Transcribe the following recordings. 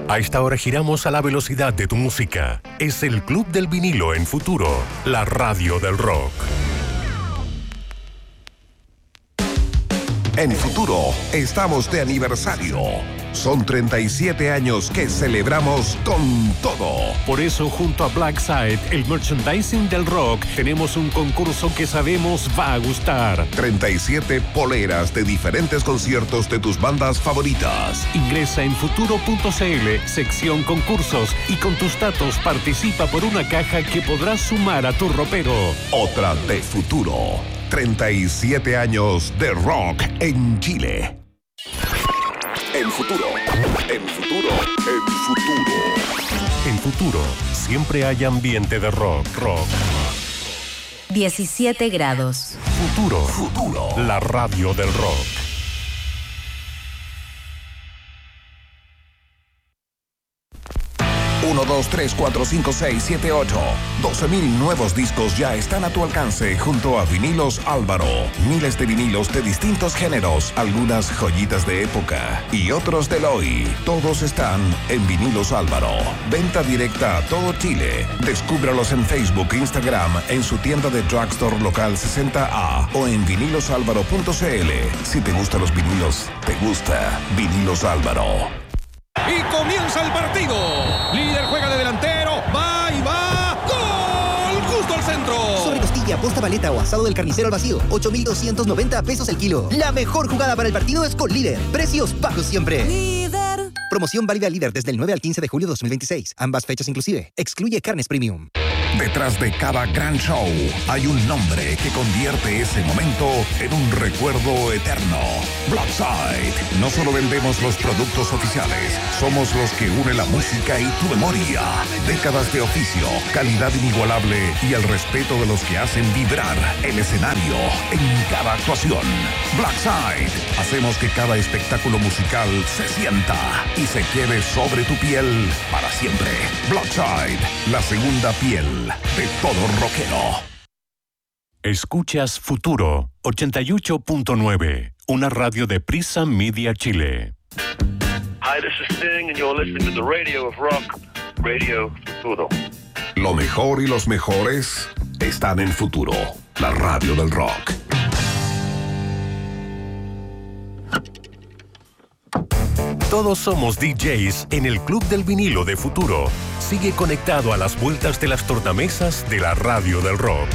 A esta hora giramos a la velocidad de tu música. Es el Club del Vinilo en Futuro, la radio del rock. En Futuro estamos de aniversario. Son 37 años que celebramos con todo. Por eso, junto a Blackside, el merchandising del rock, tenemos un concurso que sabemos va a gustar. 37 poleras de diferentes conciertos de tus bandas favoritas. Ingresa en futuro.cl, sección concursos, y con tus datos participa por una caja que podrás sumar a tu ropero. Otra de Futuro. 37 años de rock en Chile. En Futuro, en Futuro, en Futuro. En Futuro, siempre hay ambiente de rock. 17 grados. Futuro, la radio del rock. 1, 2, 3, 4, 5, 6, 7, 8. 12,000 nuevos discos ya están a tu alcance junto a Vinilos Álvaro. Miles de vinilos de distintos géneros, algunas joyitas de época y otros del hoy. Todos están en Vinilos Álvaro. Venta directa a todo Chile. Descúbralos en Facebook e Instagram, en su tienda de drugstore local 60A o en vinilosalvaro.cl. Si te gustan los vinilos, te gusta Vinilos Álvaro. Y comienza el partido. Líder juega de delantero. Va y va. ¡Gol! Justo al centro. Sobre costilla, posta paleta o asado del carnicero al vacío. 8,290 pesos el kilo. La mejor jugada para el partido es con Líder. Precios bajos siempre. Líder. Promoción válida Líder desde el 9 al 15 de julio 2026. Ambas fechas inclusive. Excluye carnes premium. Detrás de cada gran show hay un nombre que convierte ese momento en un recuerdo eterno. Blackside. No solo vendemos los productos oficiales, somos los que unen la música y tu memoria. Décadas de oficio, calidad inigualable y el respeto de los que hacen vibrar el escenario en cada actuación. Blackside. Hacemos que cada espectáculo musical se sienta y se quede sobre tu piel para siempre. Blackside, la segunda piel de todo rockero. Escuchas Futuro 88.9, una radio de Prisa Media Chile. Hi, this is Sting and you're listening to the radio of rock, Radio Futuro. Lo mejor y los mejores están en Futuro, la radio del rock. Todos somos DJs en el Club del Vinilo de Futuro. Sigue conectado a las vueltas de las tornamesas de la radio del rock.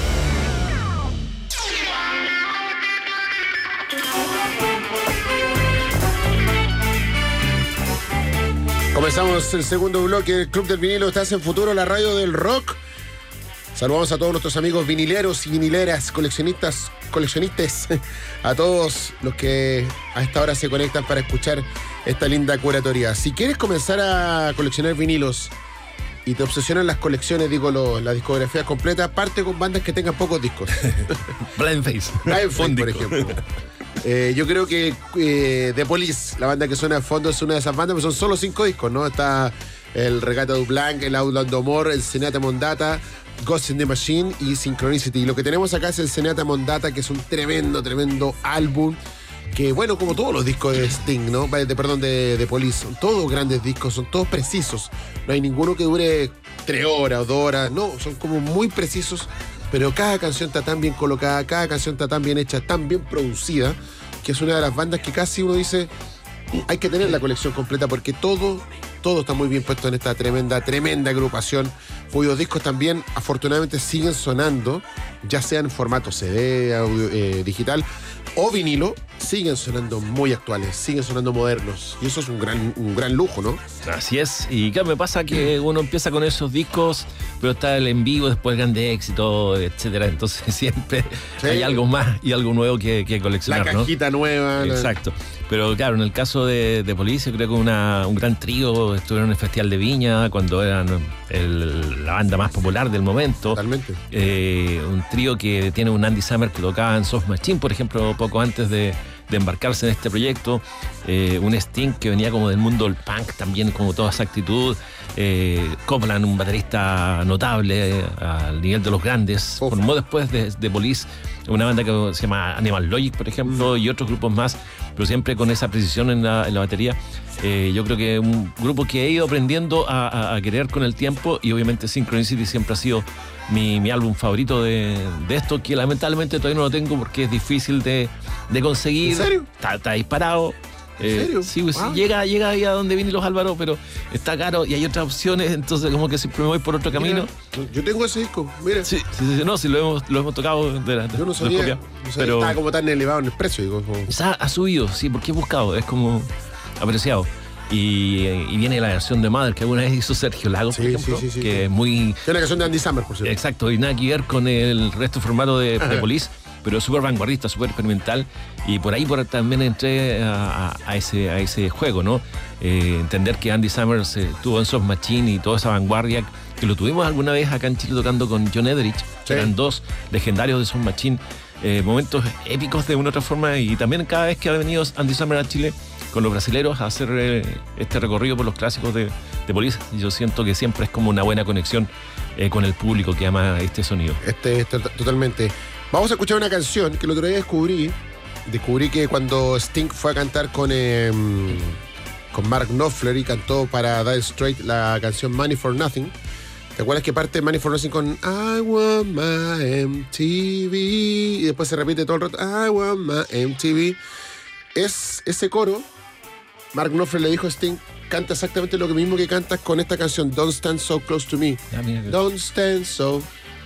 Comenzamos el segundo bloque del Club del Vinilo. Estás en Futuro, la radio del rock. Saludamos a todos nuestros amigos vinileros y vinileras, coleccionistas, a todos los que a esta hora se conectan para escuchar esta linda curatoría. Si quieres comenzar a coleccionar vinilos y te obsesionan las colecciones, la discografía completa, parte con bandas que tengan pocos discos. Blind Faith. Blind Faith, por ejemplo. Yo creo que The Police, la banda que suena de fondo, es una de esas bandas, pero son solo 5 discos, ¿no? Está el Regata du Blanc, el Outland Amor, el Zenyatta Mondatta, Ghost in the Machine y Synchronicity. Y lo que tenemos acá es el Zenyatta Mondatta, que es un tremendo álbum. Que bueno, como todos los discos de Sting, ¿no? De Police, son todos grandes discos, son todos precisos. No hay ninguno que dure 3 horas o 2 horas, no, son como muy precisos, pero cada canción está tan bien colocada, cada canción está tan bien hecha, tan bien producida, que es una de las bandas que casi uno dice, hay que tener la colección completa porque todo está muy bien puesto en esta tremenda agrupación, cuyos discos también afortunadamente siguen sonando, ya sea en formato CD, audio, digital o vinilo, siguen sonando muy actuales, siguen sonando modernos, y eso es un gran lujo, ¿no? Así es, y claro, me pasa que uno empieza con esos discos, pero está el en vivo, después el grande éxito, etcétera, entonces siempre hay algo más y algo nuevo que coleccionar, la cajita, ¿no? Nueva. Exacto. Pero claro, en el caso de Police, creo que un gran trío, estuvieron en el Festival de Viña cuando eran la banda más popular del momento. Totalmente. Un trío que tiene un Andy Summer que tocaba en Soft Machine, por ejemplo, poco antes de embarcarse en este proyecto. Un Sting que venía como del mundo del punk, también como toda esa actitud. Copland, un baterista notable al nivel de los grandes. Formó después de Police una banda que se llama Animal Logic, por ejemplo, y otros grupos más. pero siempre con esa precisión en la batería. Yo creo que es un grupo que he ido aprendiendo a querer con el tiempo, y obviamente Synchronicity siempre ha sido mi álbum favorito de esto, que lamentablemente todavía no lo tengo porque es difícil de conseguir. ¿En serio? Está disparado. ¿En serio? Sí, pues, Wow. llega ahí a donde vienen los Álvaros, pero está caro y hay otras opciones, entonces como que siempre me voy por otro camino. Mira, yo tengo ese disco, mira. Sí, no, sí lo hemos tocado Yo no sabía, copia, pero estaba como tan elevado en el precio. Digo, como... ha subido, sí, porque he buscado, es como apreciado. Y viene la versión de Mother que alguna vez hizo Sergio Lagos, Sí, por ejemplo, sí, que es muy... Es una canción de Andy Summer, por cierto. Exacto, y nada que ver con el resto formato de Police, pero súper vanguardista, súper experimental, y por ahí también entré a ese juego, ¿no? Entender que Andy Summers estuvo en Soft Machine y toda esa vanguardia, que lo tuvimos alguna vez acá en Chile tocando con John Ederich, que eran dos legendarios de Soft Machine, momentos épicos de una u otra forma, y también cada vez que ha venido Andy Summers a Chile con los brasileros a hacer este recorrido por los clásicos de Police, yo siento que siempre es como una buena conexión con el público que ama este sonido. Totalmente. Vamos a escuchar una canción que el otro día descubrí que cuando Sting fue a cantar con Mark Knopfler y cantó para Dire Straits la canción Money for Nothing. ¿Te acuerdas que parte Money for Nothing con I want my MTV? Y después se repite todo el rato I want my MTV. Es ese coro. Mark Knopfler le dijo a Sting, canta exactamente lo mismo que cantas con esta canción, Don't Stand So Close to Me. Don't stand so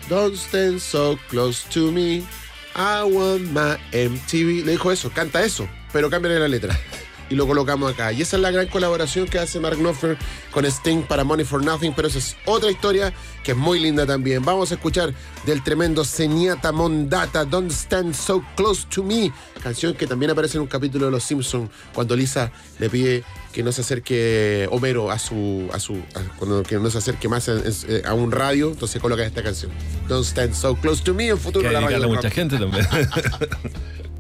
close to me. I want my MTV. Le dijo eso, canta eso, pero cámbiale la letra. Y lo colocamos acá. Y esa es la gran colaboración que hace Mark Knopfler con Sting para Money for Nothing, pero esa es otra historia que es muy linda también. Vamos a escuchar del tremendo Zenyatta Mondatta, Don't Stand So Close to Me, canción que también aparece en un capítulo de Los Simpsons, cuando Lisa le pide que no se acerque Homero cuando que no se acerque más a un radio, entonces coloca esta canción, Don't Stand So Close to Me, en futuro que la radio. mucha gente también.